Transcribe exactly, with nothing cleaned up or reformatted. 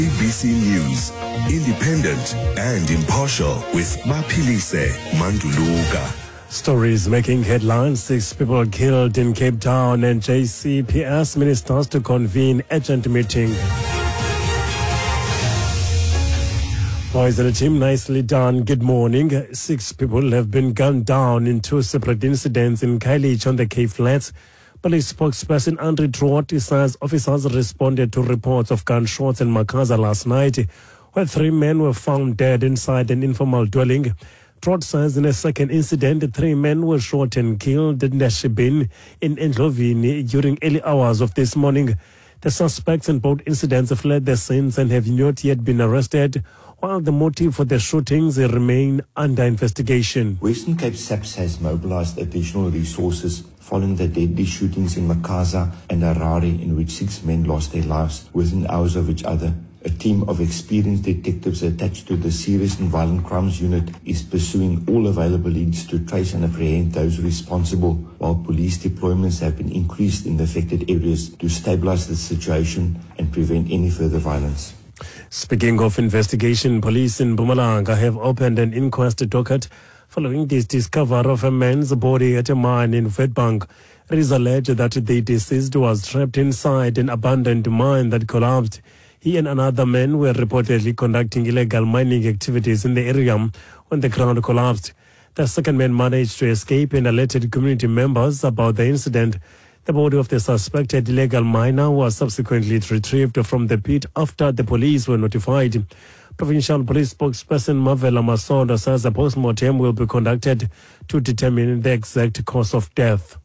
A B C News, independent and impartial with Maphilise Manduluka. Stories making headlines. Six people killed in Cape Town and J C P S ministers to convene urgent meeting. Boys and the team, nicely done. Good morning. Six people have been gunned down in two separate incidents in Khayelitsha on the Cape Flats. Police spokesperson Andrew Trott says officers responded to reports of gunshots in Makaza last night, where three men were found dead inside an informal dwelling. Trott says in a second incident, three men were shot and killed in Nashibin in Endlovini during early hours of this morning. The suspects in both incidents fled the scenes and have not yet been arrested, while the motive for the shootings remain under investigation. Western Cape SAPS has mobilized additional resources following the deadly shootings in Makaza and Harare, in which six men lost their lives within hours of each other. A team of experienced detectives attached to the Serious and Violent Crimes Unit is pursuing all available leads to trace and apprehend those responsible, while police deployments have been increased in the affected areas to stabilize the situation and prevent any further violence. Speaking of investigation, police in Mpumalanga have opened an inquest docket following this discovery of a man's body at a mine in Witbank. It is alleged that the deceased was trapped inside an abandoned mine that collapsed. He and another man were reportedly conducting illegal mining activities in the area when the ground collapsed. The second man managed to escape and alerted community members about the incident. The body of the suspected illegal miner was subsequently retrieved from the pit after the police were notified. Provincial Police spokesperson Mavela Masondo says a post-mortem will be conducted to determine the exact cause of death.